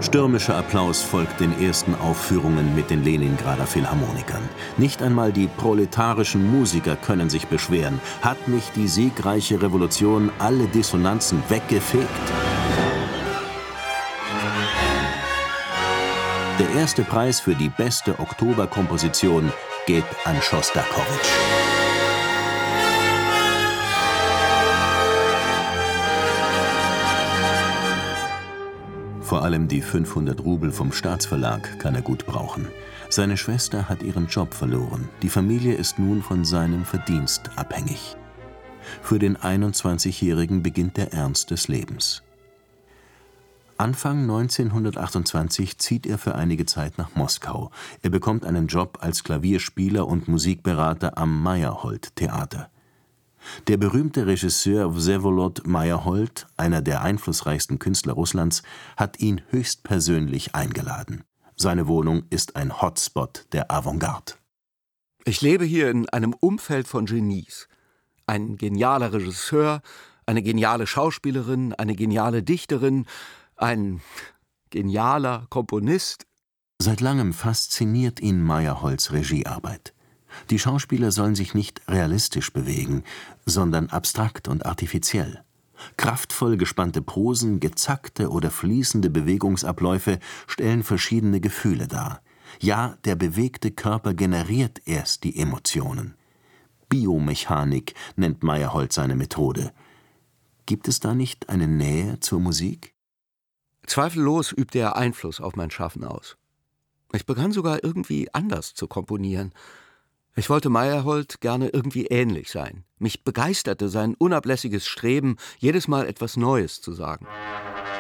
Stürmischer Applaus folgt den ersten Aufführungen mit den Leningrader Philharmonikern. Nicht einmal die proletarischen Musiker können sich beschweren. Hat nicht die siegreiche Revolution alle Dissonanzen weggefegt? Der erste Preis für die beste Oktoberkomposition geht an Schostakowitsch. Vor allem die 500 Rubel vom Staatsverlag kann er gut brauchen. Seine Schwester hat ihren Job verloren. Die Familie ist nun von seinem Verdienst abhängig. Für den 21-Jährigen beginnt der Ernst des Lebens. Anfang 1928 zieht er für einige Zeit nach Moskau. Er bekommt einen Job als Klavierspieler und Musikberater am Meyerhold-Theater. Der berühmte Regisseur Wsewolod Meyerhold, einer der einflussreichsten Künstler Russlands, hat ihn höchstpersönlich eingeladen. Seine Wohnung ist ein Hotspot der Avantgarde. Ich lebe hier in einem Umfeld von Genies. Ein genialer Regisseur, eine geniale Schauspielerin, eine geniale Dichterin, ein genialer Komponist. Seit langem fasziniert ihn Meyerholds Regiearbeit. Die Schauspieler sollen sich nicht realistisch bewegen, sondern abstrakt und artifiziell. Kraftvoll gespannte Posen, gezackte oder fließende Bewegungsabläufe stellen verschiedene Gefühle dar. Ja, der bewegte Körper generiert erst die Emotionen. Biomechanik nennt Meyerhold seine Methode. Gibt es da nicht eine Nähe zur Musik? Zweifellos übte er Einfluss auf mein Schaffen aus. Ich begann sogar irgendwie anders zu komponieren. Ich wollte Meyerhold gerne irgendwie ähnlich sein. Mich begeisterte sein unablässiges Streben, jedes Mal etwas Neues zu sagen.